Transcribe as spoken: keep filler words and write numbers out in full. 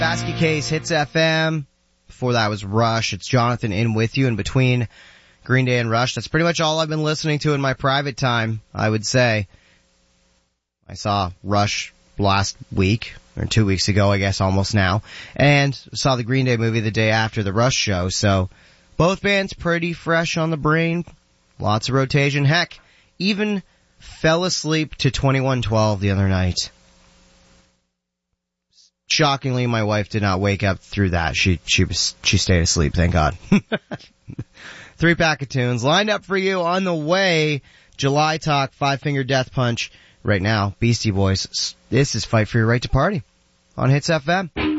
Basket Case, Hits F M. Before that was Rush. It's Jonathan in with you in between Green Day and Rush. That's pretty much all I've been listening to in my private time, I would say. I saw Rush last week, or two weeks ago, I guess, almost now, and saw the Green Day movie the day after the Rush show, so both bands pretty fresh on the brain. Lots of rotation. Heck, even fell asleep to twenty-one twelve the other night. Shockingly, my wife did not wake up through that. She, she was, she stayed asleep, thank God. Three pack of tunes lined up for you on the way. July Talk, Five Finger Death Punch. Right now, Beastie Boys. This is Fight for Your Right to Party on Hits F M.